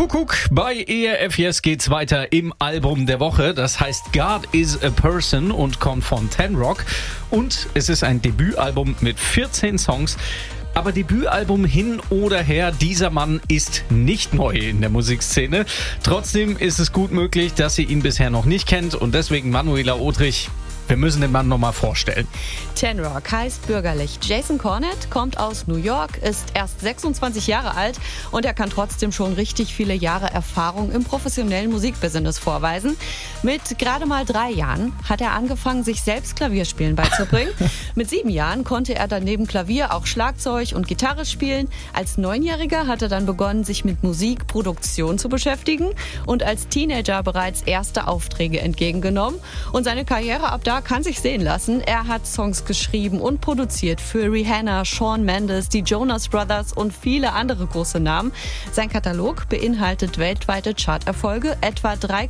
Kuckuck, bei ERF Yes geht's weiter im Album der Woche. Das heißt God is a Person und kommt von Ten Rock. Und es ist ein Debütalbum mit 14 Songs. Aber Debütalbum hin oder her, dieser Mann ist nicht neu in der Musikszene. Trotzdem ist es gut möglich, dass ihr ihn bisher noch nicht kennt. Und deswegen Manuela Odrich. Wir müssen den Mann nochmal vorstellen. Ten Rock heißt bürgerlich Jason Cornett, kommt aus New York, ist erst 26 Jahre alt und er kann trotzdem schon richtig viele Jahre Erfahrung im professionellen Musikbusiness vorweisen. Mit gerade mal 3 Jahren hat er angefangen, sich selbst Klavierspielen beizubringen. Mit 7 Jahren konnte er dann neben Klavier auch Schlagzeug und Gitarre spielen. Als 9-Jähriger hat er dann begonnen, sich mit Musikproduktion zu beschäftigen und als Teenager bereits erste Aufträge entgegengenommen. Und seine Karriere ab da kann sich sehen lassen. Er hat Songs geschrieben und produziert für Rihanna, Shawn Mendes, die Jonas Brothers und viele andere große Namen. Sein Katalog beinhaltet weltweite Charterfolge, etwa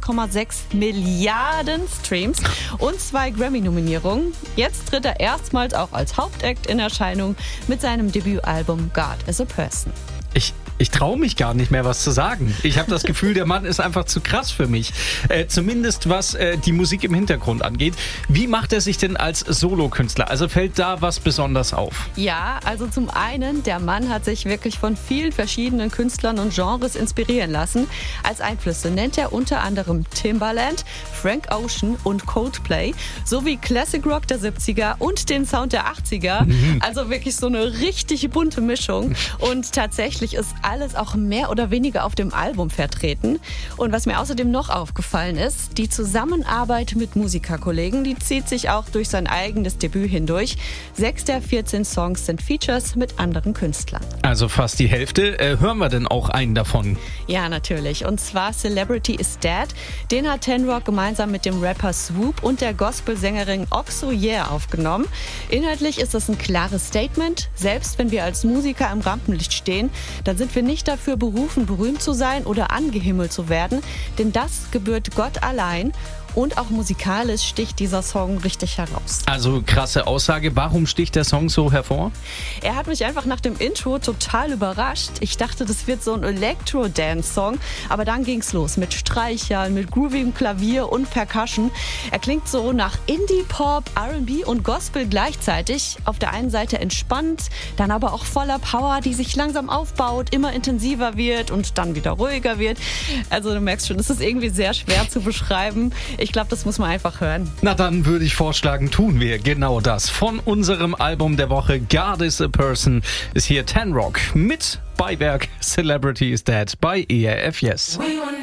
3,6 Milliarden Streams und 2 Grammy-Nominierungen. Jetzt tritt er erstmals auch als Hauptact in Erscheinung mit seinem Debütalbum God is a Person. Ich traue mich gar nicht mehr, was zu sagen. Ich habe das Gefühl, der Mann ist einfach zu krass für mich. Zumindest was die Musik im Hintergrund angeht. Wie macht er sich denn als Solokünstler? Also fällt da was besonders auf? Ja, also zum einen, der Mann hat sich wirklich von vielen verschiedenen Künstlern und Genres inspirieren lassen. Als Einflüsse nennt er unter anderem Timbaland, Frank Ocean und Coldplay, sowie Classic Rock der 70er und den Sound der 80er. Also wirklich so eine richtig bunte Mischung. Und tatsächlich ist alles auch mehr oder weniger auf dem Album vertreten. Und was mir außerdem noch aufgefallen ist, die Zusammenarbeit mit Musikerkollegen, die zieht sich auch durch sein eigenes Debüt hindurch. 6 der 14 Songs sind Features mit anderen Künstlern. Also fast die Hälfte. Hören wir denn auch einen davon? Ja, natürlich. Und zwar Celebrity is Dead. Den hat Ten Rock gemeinsam mit dem Rapper Swoop und der Gospelsängerin Oxo Yeah aufgenommen. Inhaltlich ist das ein klares Statement. Selbst wenn wir als Musiker im Rampenlicht stehen, dann sind wir nicht dafür berufen, berühmt zu sein oder angehimmelt zu werden, denn das gebührt Gott allein. Und auch musikalisch sticht dieser Song richtig heraus. Also krasse Aussage. Warum sticht der Song so hervor? Er hat mich einfach nach dem Intro total überrascht. Ich dachte, das wird so ein Elektro-Dance-Song. Aber dann ging's los mit Streichern, mit groovigem Klavier und Percussion. Er klingt so nach Indie-Pop, R&B und Gospel gleichzeitig. Auf der einen Seite entspannt, dann aber auch voller Power, die sich langsam aufbaut, immer intensiver wird und dann wieder ruhiger wird. Also du merkst schon, es ist irgendwie sehr schwer zu beschreiben. Ich glaube, das muss man einfach hören. Na dann würde ich vorschlagen, tun wir genau das. Von unserem Album der Woche God is a Person ist hier Ten Rock mit Beiwerk Celebrity is Dead bei ERF Yes.